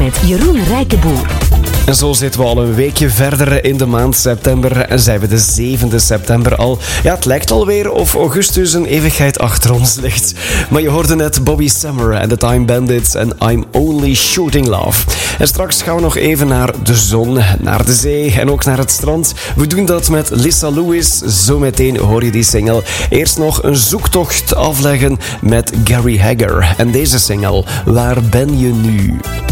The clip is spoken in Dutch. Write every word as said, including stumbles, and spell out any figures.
met Jeroen Rijkenboer. En zo zitten we al een weekje verder in de maand september en zijn we de zevende september al. Ja, het lijkt alweer of augustus een eeuwigheid achter ons ligt. Maar je hoorde net Bobby Summer en The Time Bandits en I'm Only Shooting Love. En straks gaan we nog even naar de zon, naar de zee en ook naar het strand. We doen dat met Lisa Lewis. Zometeen hoor je die single. Eerst nog een zoektocht afleggen met Gary Hagger. En deze single, Waar ben je nu?